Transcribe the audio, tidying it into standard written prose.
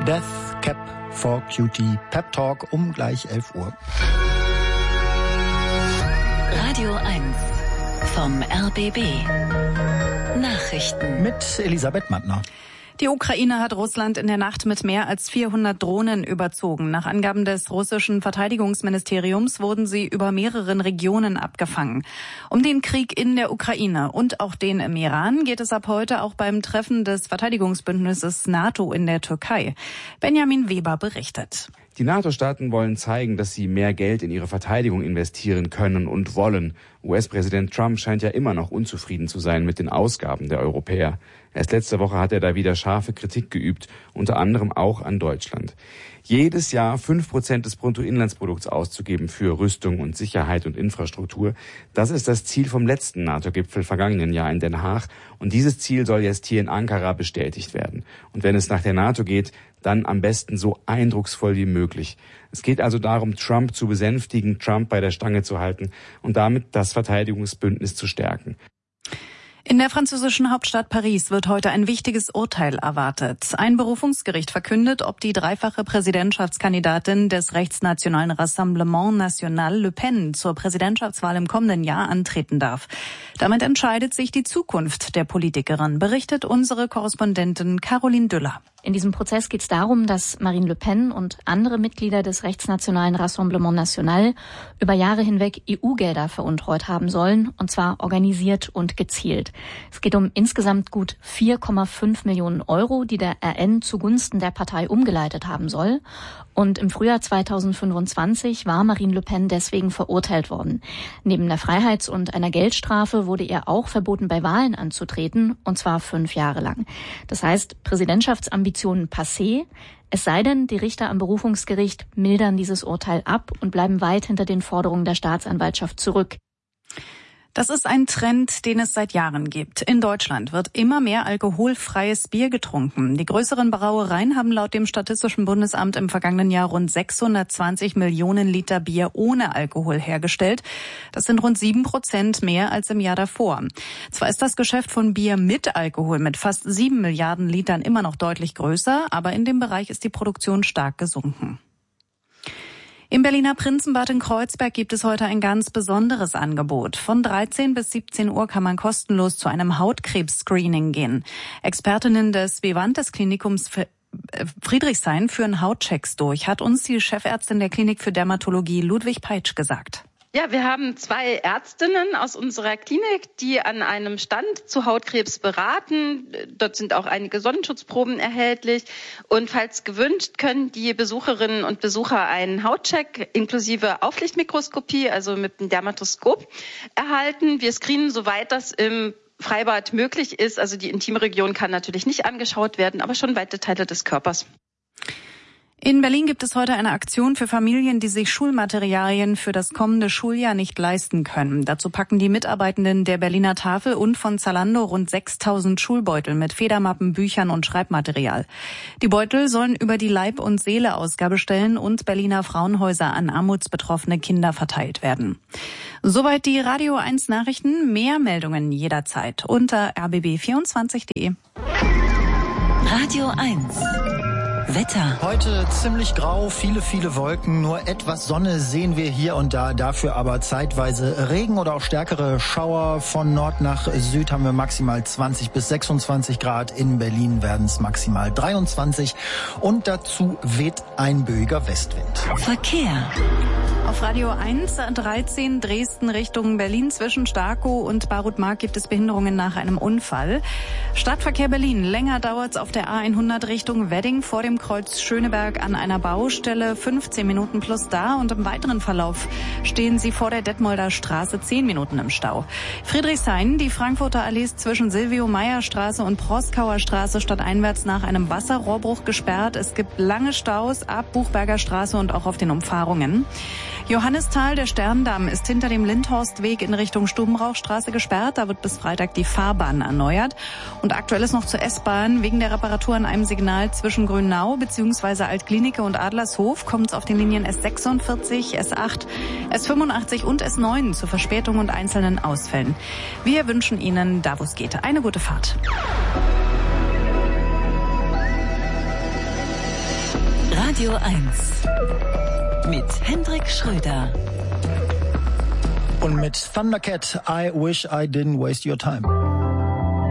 Death Cab for Cutie Pep Talk um gleich 11 Uhr. Radio 1 vom RBB. Nachrichten Mit Elisabeth Mattner. Die Ukraine hat Russland in der Nacht mit mehr als 400 Drohnen überzogen. Nach Angaben des russischen Verteidigungsministeriums wurden sie über mehreren Regionen abgefangen. Um den Krieg in der Ukraine und auch den im Iran geht es ab heute auch beim Treffen des Verteidigungsbündnisses NATO in der Türkei. Benjamin Weber berichtet. Die NATO-Staaten wollen zeigen, dass sie mehr Geld in ihre Verteidigung investieren können und wollen. US-Präsident Trump scheint ja immer noch unzufrieden zu sein mit den Ausgaben der Europäer. Erst letzte Woche hat er da wieder scharfe Kritik geübt, unter anderem auch an Deutschland. Jedes Jahr 5% des Bruttoinlandsprodukts auszugeben für Rüstung und Sicherheit und Infrastruktur, das ist das Ziel vom letzten NATO-Gipfel vergangenen Jahr in Den Haag. Und dieses Ziel soll jetzt hier in Ankara bestätigt werden. Und wenn es nach der NATO geht, dann am besten so eindrucksvoll wie möglich. Es geht also darum, Trump zu besänftigen, Trump bei der Stange zu halten und damit das Verteidigungsbündnis zu stärken. In der französischen Hauptstadt Paris wird heute ein wichtiges Urteil erwartet. Ein Berufungsgericht verkündet, ob die dreifache Präsidentschaftskandidatin des rechtsnationalen Rassemblement National Le Pen zur Präsidentschaftswahl im kommenden Jahr antreten darf. Damit entscheidet sich die Zukunft der Politikerin, berichtet unsere Korrespondentin Caroline Düller. In diesem Prozess geht es darum, dass Marine Le Pen und andere Mitglieder des rechtsnationalen Rassemblement National über Jahre hinweg EU-Gelder veruntreut haben sollen, und zwar organisiert und gezielt. Es geht um insgesamt gut 4,5 Millionen Euro, die der RN zugunsten der Partei umgeleitet haben soll. Und im Frühjahr 2025 war Marine Le Pen deswegen verurteilt worden. Neben der Freiheits- und einer Geldstrafe wurde ihr auch verboten, bei Wahlen anzutreten, und zwar 5 Jahre lang. Das heißt, Präsidentschaftsambitionen passé, es sei denn, die Richter am Berufungsgericht mildern dieses Urteil ab und bleiben weit hinter den Forderungen der Staatsanwaltschaft zurück. Das ist ein Trend, den es seit Jahren gibt. In Deutschland wird immer mehr alkoholfreies Bier getrunken. Die größeren Brauereien haben laut dem Statistischen Bundesamt im vergangenen Jahr rund 620 Millionen Liter Bier ohne Alkohol hergestellt. Das sind rund 7% mehr als im Jahr davor. Zwar ist das Geschäft von Bier mit Alkohol mit fast 7 Milliarden Litern immer noch deutlich größer, aber in dem Bereich ist die Produktion stark gesunken. Im Berliner Prinzenbad in Kreuzberg gibt es heute ein ganz besonderes Angebot. Von 13 bis 17 Uhr kann man kostenlos zu einem Hautkrebs-Screening gehen. Expertinnen des Vivantes Klinikums Friedrichshain führen Hautchecks durch, hat uns die Chefärztin der Klinik für Dermatologie Ludwig Peitsch gesagt. Ja, wir haben 2 Ärztinnen aus unserer Klinik, die an einem Stand zu Hautkrebs beraten. Dort sind auch einige Sonnenschutzproben erhältlich. Und falls gewünscht, können die Besucherinnen und Besucher einen Hautcheck inklusive Auflichtmikroskopie, also mit dem Dermatoskop, erhalten. Wir screenen, soweit das im Freibad möglich ist. Also die Intimregion kann natürlich nicht angeschaut werden, aber schon weite Teile des Körpers. In Berlin gibt es heute eine Aktion für Familien, die sich Schulmaterialien für das kommende Schuljahr nicht leisten können. Dazu packen die Mitarbeitenden der Berliner Tafel und von Zalando rund 6.000 Schulbeutel mit Federmappen, Büchern und Schreibmaterial. Die Beutel sollen über die Leib- und Seele-Ausgabestellen und Berliner Frauenhäuser an armutsbetroffene Kinder verteilt werden. Soweit die Radio 1 Nachrichten. Mehr Meldungen jederzeit unter rbb24.de. Radio 1 Wetter. Heute ziemlich grau, viele Wolken, nur etwas Sonne sehen wir hier und da, dafür aber zeitweise Regen oder auch stärkere Schauer. Von Nord nach Süd haben wir maximal 20 bis 26 Grad, in Berlin werden es maximal 23 und dazu weht ein böiger Westwind. Verkehr. Auf Radio 1, 13 Dresden Richtung Berlin zwischen Starkow und Barutmark gibt es Behinderungen nach einem Unfall. Stadtverkehr Berlin, länger dauert's auf der A100 Richtung Wedding vor dem Kreuz Schöneberg an einer Baustelle, 15 Minuten plus da, und im weiteren Verlauf stehen Sie vor der Detmolder Straße 10 Minuten im Stau. Friedrichshain, die Frankfurter Allee ist zwischen Silvio-Meyer-Straße und Proskauer Straße stadteinwärts nach einem Wasserrohrbruch gesperrt. Es gibt lange Staus ab Buchberger Straße und auch auf den Umfahrungen. Johannisthal, der Sterndamm, ist hinter dem Lindhorstweg in Richtung Stubenrauchstraße gesperrt. Da wird bis Freitag die Fahrbahn erneuert. Und aktuell ist noch zur S-Bahn. Wegen der Reparatur an einem Signal zwischen Grünau bzw. Altklinike und Adlershof kommt es auf den Linien S46, S8, S85 und S9 zu Verspätungen und einzelnen Ausfällen. Wir wünschen Ihnen, da wo es geht, eine gute Fahrt. Radio 1 mit Hendrik Schröder. Und mit Thundercat, I Wish I Didn't Waste Your Time.